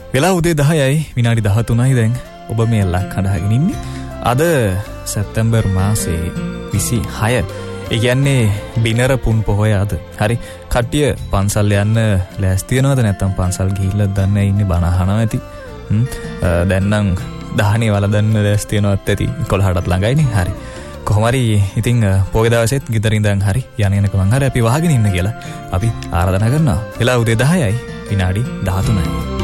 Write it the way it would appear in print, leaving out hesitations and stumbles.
වෙලා උදේ 10යි විනාඩි 13යි දැන් ඔබ මේ ලක් හදාගෙන ඉන්නේ. අද සැප්තැම්බර් මාසේ 26. ඒ කියන්නේ බිනර පුන් පොහොය අද. හරි. කට්ටිය පන්සල් යන්න ලෑස්ති වෙනවද නැත්නම් පන්සල් ගිහිල්ලා දන්නේ ඉන්නේ බණ අහනවා ඇති. දැන් නම් දහනේ වලදන්න ලෑස්ති වෙනවත් ඇති. 11ටත් ළඟයිනේ. හරි. කොහොම හරි ඉතින් පොයේ දවසෙත් ගෙදර ඉඳන් හරි යන ගමන් හරි අපි වහගෙන ඉන්න කියලා අපි ආරාධනා කරනවා. වෙලා උදේ 10යි විනාඩි 13යි.